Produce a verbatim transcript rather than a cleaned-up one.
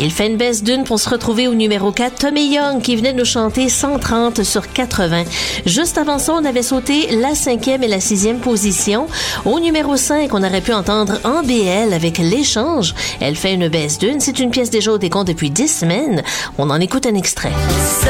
Il fait une baisse d'une pour se retrouver au numéro quatre, Tommy Young, qui venait nous chanter cent trente sur quatre-vingts. Juste avant ça, on avait sauté la cinquième et la sixième position. Au numéro cinq, on aurait pu entendre En B L avec L'échange. Elle fait une baisse d'une. C'est une pièce déjà au décompte depuis dix semaines. On en écoute un extrait.